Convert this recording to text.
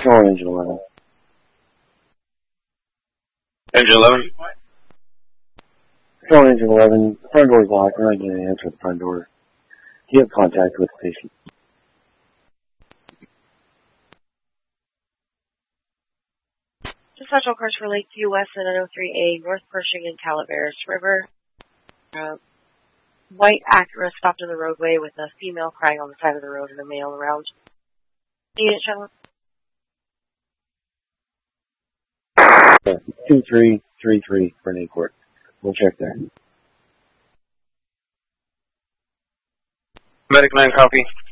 Control engine 11. Engine 11? Control engine 11. Front door's locked. We're not getting an answer at the front door. Do you have contact with the patient? Special cars for Lakeview West and 903A, North Pershing and Calaveras River. White Acura stopped in the roadway with a female crying on the side of the road and a male around. Unit channel? 2333 Grenade Court. We'll check there. Medic 9 copy.